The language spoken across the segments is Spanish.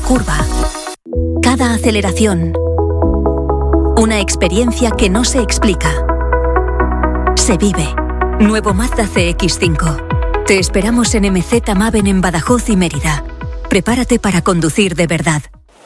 curva, cada aceleración, una experiencia que no se explica. Se vive. Nuevo Mazda CX-5. Te esperamos en MZ Maven en Badajoz y Mérida. Prepárate para conducir de verdad.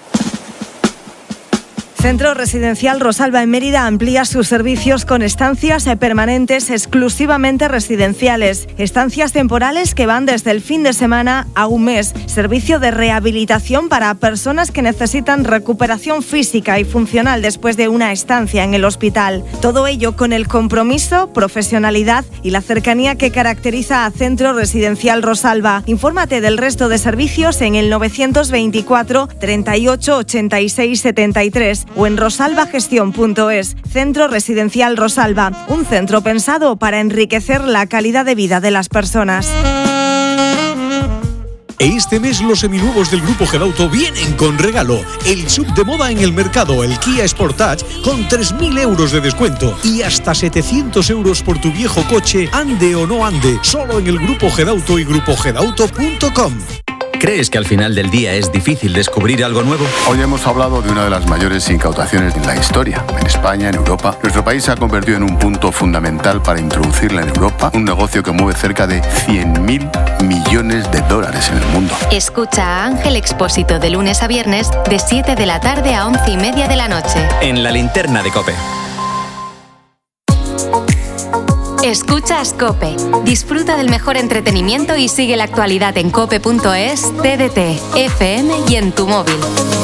Centro Residencial Rosalba en Mérida amplía sus servicios con estancias permanentes exclusivamente residenciales, estancias temporales que van desde el fin de semana a un mes, servicio de rehabilitación para personas que necesitan recuperación física y funcional después de una estancia en el hospital. Todo ello con el compromiso, profesionalidad y la cercanía que caracteriza a Centro Residencial Rosalba. Infórmate del resto de servicios en el 924 38 86 73 o en rosalbagestión.es. Centro Residencial Rosalba, un centro pensado para enriquecer la calidad de vida de las personas. Este mes los seminuevos del Grupo Gedauto vienen con regalo. El sub de moda en el mercado, el Kia Sportage, con 3.000 euros de descuento y hasta 700 euros por tu viejo coche, ande o no ande, solo en el Grupo Gedauto y grupogedauto.com. ¿Crees que al final del día es difícil descubrir algo nuevo? Hoy hemos hablado de una de las mayores incautaciones en la historia. En España, en Europa, nuestro país se ha convertido en un punto fundamental para introducirla en Europa, un negocio que mueve cerca de 100.000 millones de dólares en el mundo. Escucha a Ángel Expósito de lunes a viernes de 7 de la tarde a 11:30 de la noche. En la linterna de COPE. Escuchas COPE. Disfruta del mejor entretenimiento y sigue la actualidad en cope.es, TDT, FM y en tu móvil.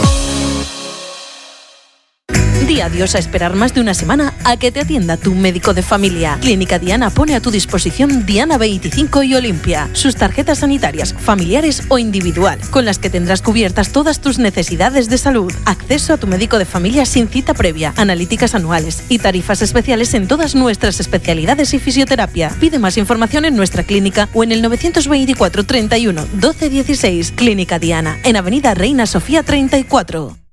Di adiós a esperar más de una semana a que te atienda tu médico de familia. Clínica Diana pone a tu disposición Diana 25 y Olimpia, sus tarjetas sanitarias, familiares o individual, con las que tendrás cubiertas todas tus necesidades de salud. Acceso a tu médico de familia sin cita previa, analíticas anuales y tarifas especiales en todas nuestras especialidades y fisioterapia. Pide más información en nuestra clínica o en el 924 31 12 16. Clínica Diana, en Avenida Reina Sofía 34.